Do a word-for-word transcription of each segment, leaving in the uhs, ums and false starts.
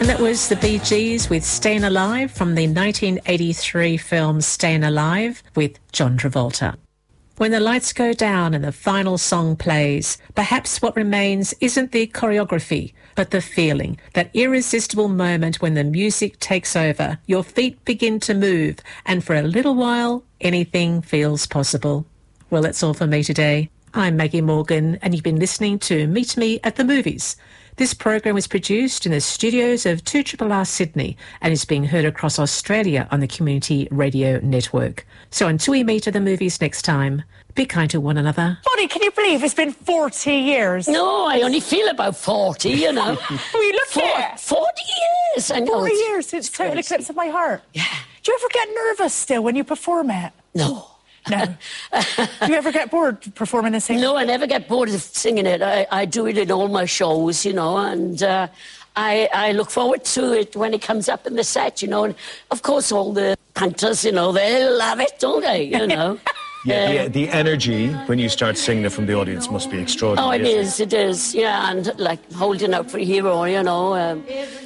And that was the Bee Gees with Stayin' Alive from the nineteen eighty-three film Stayin' Alive with John Travolta. When the lights go down and the final song plays, perhaps what remains isn't the choreography, but the feeling, that irresistible moment when the music takes over, your feet begin to move, and for a little while, anything feels possible. Well, that's all for me today. I'm Maggie Morgan, and you've been listening to Meet Me at the Movies. This program was produced in the studios of two R R R Sydney and is being heard across Australia on the Community Radio Network. So until we meet at the movies next time, be kind to one another. Bonnie, can you believe it's been forty years? No, I only feel about forty, you know. Oh, you look For, it. forty years, I know. forty it's, years since it's Total crazy. Eclipse of My Heart. Yeah. Do you ever get nervous still when you perform it? No. No. Do you ever get bored performing and singing? No, I never get bored of singing it. I, I do it in all my shows, you know, and uh, I, I look forward to it when it comes up in the set, you know. And, of course, all the punters, you know, they love it, don't they, you know. Yeah, the, the energy when you start singing it from the audience must be extraordinary. Oh, it is, it is, yeah, and like holding out for a hero, you know. Um,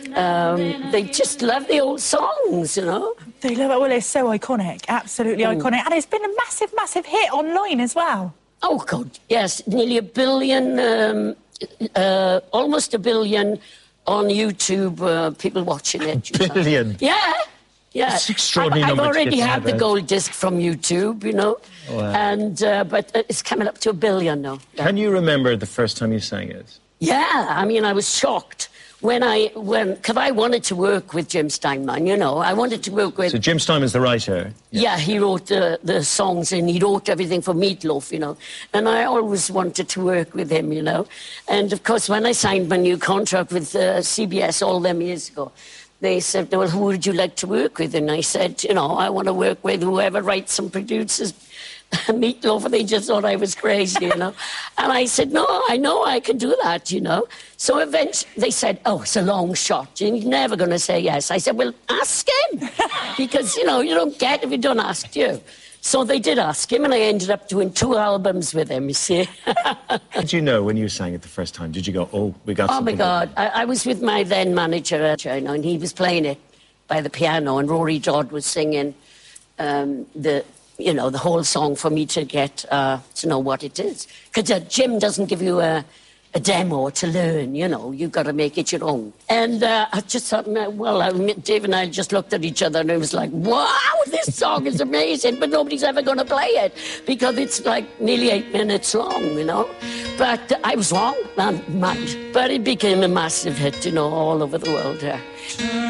um, they just love the old songs, you know. They love it. Well, it's so iconic, absolutely Mm. iconic. And it's been a massive, massive hit online as well. Oh, God, yes, nearly a billion, um, uh, almost a billion on YouTube, uh, people watching it. You know. Billion? Yeah. Yeah, It's extraordinary I've, I've number to already get had that the out. gold disc from YouTube, you know, Wow. and uh, but it's coming up to a billion now. Can you remember the first time you sang it? Yeah, I mean, I was shocked when I when because I wanted to work with Jim Steinman, you know, I wanted to work with. So Jim Steinman's the writer. Yeah, he wrote the, the songs and he wrote everything for Meatloaf, you know. And I always wanted to work with him, you know. And, of course, when I signed my new contract with uh, C B S all them years ago, they said, well, who would you like to work with? And I said, you know, I want to work with whoever writes and produces Meatloaf. And they just thought I was crazy, you know. And I said, no, I know I can do that, you know. So eventually they said, oh, it's a long shot. You're never going to say yes. I said, well, ask him. Because, you know, you don't get if you don't ask you. So they did ask him, and I ended up doing two albums with him, you see. Did you know when you sang it the first time? Did you go, oh, we got Oh, something? my God. I, I was with my then manager, uh, you know, and he was playing it by the piano, and Rory Dodd was singing um, the, you know, the whole song for me to get uh, to know what it is. Because uh, Jim doesn't give you a, a demo to learn, you know. You've got to make it your own. And uh, I just thought, well, I, Dave and I just looked at each other, and it was like, wow, this song is amazing, but nobody's ever going to play it because it's like nearly eight minutes long, you know. But I was wrong, I'm mad. But it became a massive hit, you know, all over the world, yeah.